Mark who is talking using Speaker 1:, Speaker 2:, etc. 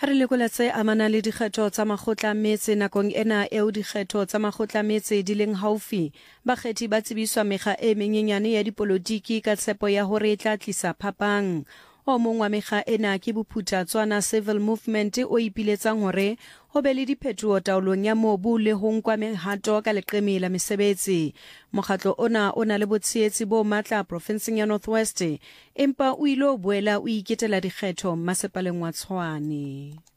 Speaker 1: Ha re lekoletse amana le dikgetho tsa makgotla metse nakong ena eo dikgetho tsa makgotla metse di leng haufi, bakgethi ba tsebiswa mekga e menyenyane ya dipolotiki ka tshepo ya hore e tla tlisa phapang. O mong wa mekga ena ke Bophuthatswana Civil Movement o ipiletsang hore ho be le diphethoho taolong ya mobu le ho nkwa mehato ka leqeme la mesebetsi. Mokgatlo ona o na le botshehetsi bo matla profenseng ya North West, empa o ile o boela o iketela dikgetho masepaleng wa Tshwane.